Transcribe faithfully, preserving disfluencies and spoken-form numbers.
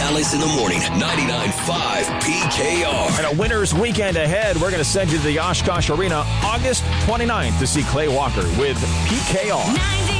Alice in the morning, ninety-nine point five P K R. And a winner's weekend ahead. We're going to send you to the Oshkosh Arena August twenty-ninth to see Clay Walker with P K R.